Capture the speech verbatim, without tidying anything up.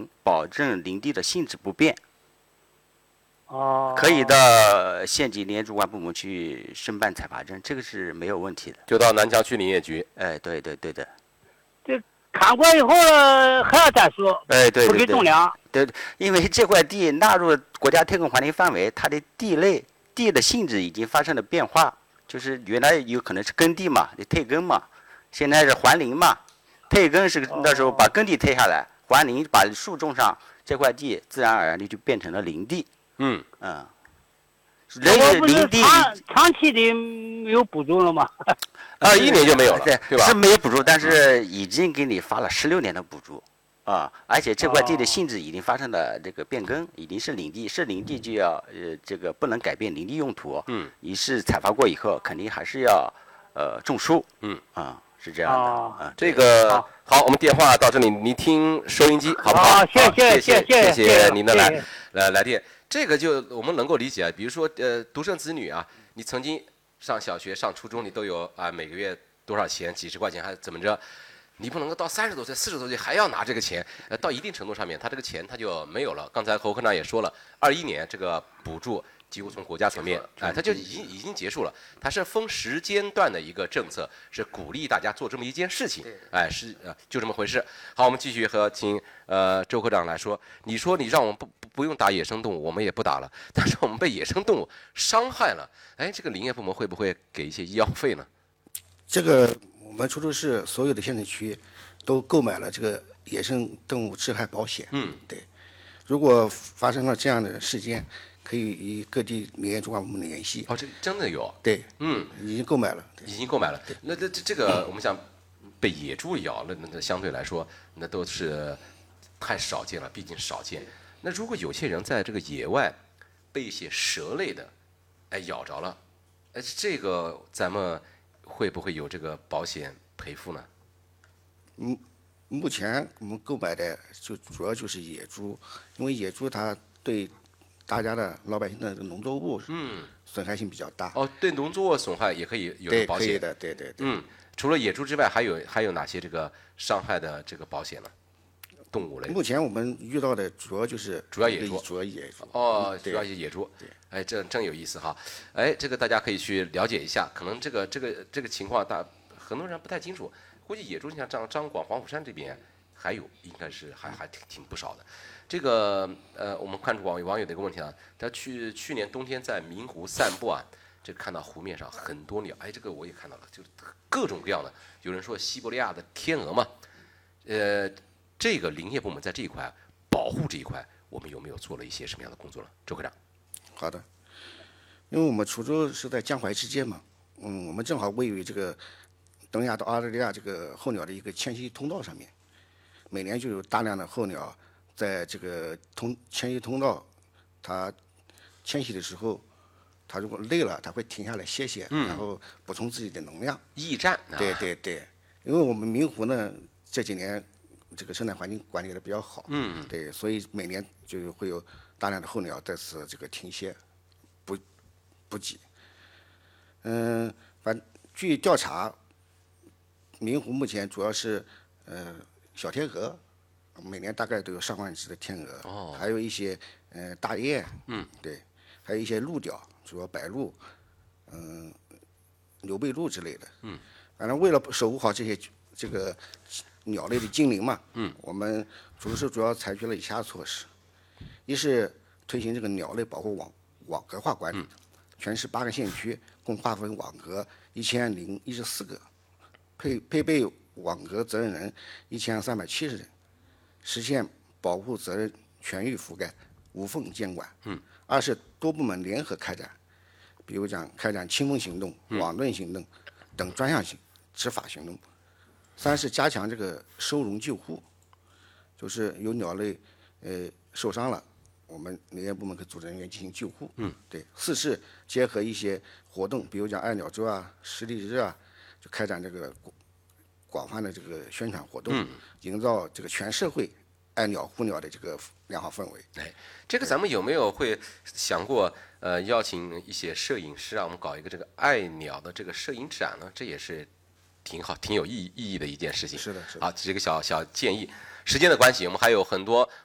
能保证林地的性质不变。 哦， 可以到县级林业主管部门去申办采伐证，这个是没有问题的。 就到南墙区林业局。 哎，对对对的。 这看过以后还要再说。 哎，对对对。 不给种粮。 对，因为这块地纳入国家特控环境范围，它的地类地的性质已经发生了变化，就是原来有可能是耕地嘛，退耕嘛，现在是还林嘛。退耕是那时候把耕地退下来，还林把树种上，这块地自然而然的就变成了林地。 嗯嗯。 这不是长长期的没有补助了吗？ 二一年就没有了， 对对吧？ 是没有补助，但是已经给你发了十六年的补助，啊，而且这块地的性质已经发生了这个变更，已经是林地，是林地就要呃这个不能改变林地用途， 嗯， 你是采伐过以后，肯定还是要呃种树， 嗯啊，是这样的啊。 这个好，我们电话到这里，您听收音机好不好？ 谢谢谢谢谢谢您的来来来电。这个就我们能够理解啊，比如说呃独生子女啊，你曾经上小学上初中你都有啊每个月多少钱几十块钱还怎么着，你不能够到三十多岁四十多岁还要拿这个钱，呃到一定程度上面他这个钱他就没有了。刚才侯科长也说了，二一年这个补助几乎从国家层面哎它就已经已经结束了，它是分时间段的一个政策，是鼓励大家做这么一件事情，哎是呃就这么回事。好，我们继续和请呃周科长来说，你说你让我们不不用打野生动物，我们也不打了，但是我们被野生动物伤害了，哎，这个林业部门会不会给一些医药费呢？ 这个我们滁州市所有的县城区都购买了这个野生动物致害保险。 嗯， 对。如果发生了这样的事件，可以与各地林业主管部门联系。 哦，这真的有？ 对， 嗯， 已经购买了。 已经购买了。那这这个我们想被野猪咬，那那相对来说那都是太少见了，毕竟少见。那如果有些人在这个野外被一些蛇类的哎咬着了，哎，这个咱们会不会有这个保险赔付呢？ 嗯，目前我们购买的就主要就是野猪，因为野猪它对大家的老百姓的农作物嗯损害性比较大。 哦，对农作物损害也可以有保险。 对，可以的，对对对。 嗯，除了野猪之外，还有还有哪些这个伤害的这个保险呢？动物类。 目前我们遇到的主要就是主要野猪， 主要野猪。 哦，主要是野猪。 对， 哎，这真有意思哈。哎，这个大家可以去了解一下，可能这个这个这个情况大很多人不太清楚。估计野猪像张张广、黄浦山这边还有，应该是还还挺挺不少的。这个呃，我们看出网网友的一个问题啊，他去去年冬天在明湖散步啊，这看到湖面上很多鸟，哎，这个我也看到了，就各种各样的。有人说西伯利亚的天鹅嘛，呃。这个林业部门在这一块保护这一块，我们有没有做了一些什么样的工作呢？周科长。 好的，因为我们滁州是在江淮之间嘛，嗯，我们正好位于这个东亚到澳大利亚这个候鸟的一个迁徙通道上面，每年就有大量的候鸟在这个通迁徙通道，它迁徙的时候，它如果累了，它会停下来歇歇， 嗯、 然后补充自己的能量。 驿站。啊、 对对对，因为我们明湖呢这几年。这个生态环境管理的比较好， 嗯， 对，所以每年就会有大量的候鸟在此这个停歇，补补给。嗯，反据调查，明湖目前主要是呃小天鹅，每年大概都有上万只的天鹅， 哦， 还有一些呃大雁， 嗯， 对，还有一些鹭鸟，主要白鹭，嗯、呃，牛背鹭之类的， 嗯， 反正为了守护好这些这个。鸟类的精灵嘛， 嗯， 我们滁州市主要采取了以下措施：一是推行这个鸟类保护网网格化管理， 嗯、 全市八个县区共划分网格一千零一十四个，配配备网格责任人一千三百七十人，实现保护责任全域覆盖，无缝监管。 嗯。 二是多部门联合开展，比如讲开展清风行动、 嗯、 网盾行动等专项性执法行动。三是加强这个收容救护，就是有鸟类呃受伤了，我们林业部门可组织人员进行救护。 嗯， 对。四是结合一些活动，比如讲爱鸟周啊、十里日啊，就开展这个广泛的这个宣传活动， 嗯、 营造这个全社会爱鸟护鸟的这个良好氛围。 哎，这个咱们有没有会想过呃邀请一些摄影师啊，我们搞一个这个爱鸟的这个摄影展呢？这也是。挺好，挺有意义意义的一件事情。 是的，是的。 好，这是一个小小建议。时间的关系，我们还有很多